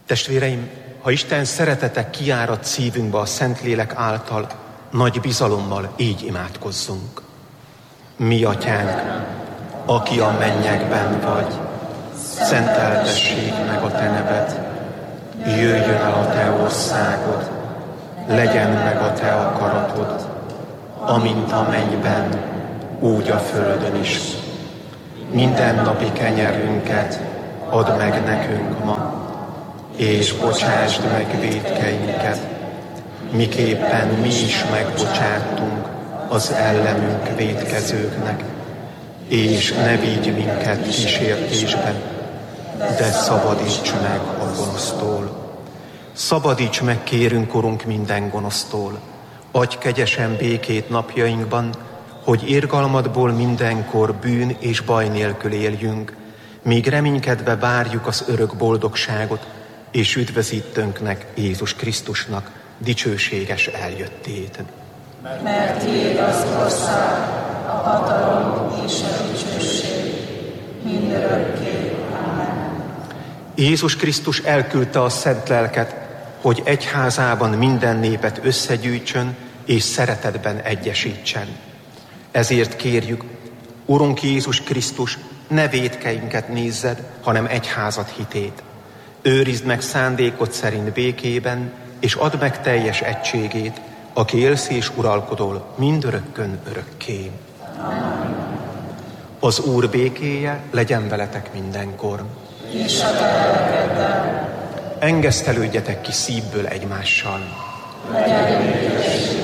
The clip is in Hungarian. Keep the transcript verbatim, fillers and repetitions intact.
Testvéreim, ha Isten szeretete kiárad szívünkbe a Szentlélek által, nagy bizalommal így imádkozzunk. Mi atyánk, aki a mennyekben vagy, szenteltessék meg a te neved, jöjjön el a te országod, legyen meg a te akaratod, amint a mennyben, úgy a földön is. Mindennapi kenyerünket add meg nekünk ma, és bocsásd meg vétkeinket, miképpen mi is megbocsátunk az ellenünk vétkezőknek, és ne vigy minket kísértésbe, de szabadíts meg a gonosztól. Szabadíts meg, kérünk, Urunk, minden gonosztól. Adj kegyesen békét napjainkban, hogy irgalmadból mindenkor bűn és baj nélkül éljünk, míg reménykedve várjuk az örök boldogságot, és üdvözítőnknek, Jézus Krisztusnak dicsőséges eljöttét. Mert tiéd az ország, a hatalom és a dicsőség, mindörökké. Amen. Jézus Krisztus elküldte a Szent Lelket, hogy egyházában minden népet összegyűjtsön és szeretetben egyesítsen. Ezért kérjük, Urunk Jézus Krisztus, ne vétkeinket nézzed, hanem egyházad hitét. Őrizd meg szándékod szerint békében, és add meg teljes egységét, aki élsz és uralkodol mindörökkön örökké. Amen. Az Úr békéje legyen veletek mindenkor. És a te lelkeddel. Engesztelődjetek ki szívből egymással. Legyen békesség.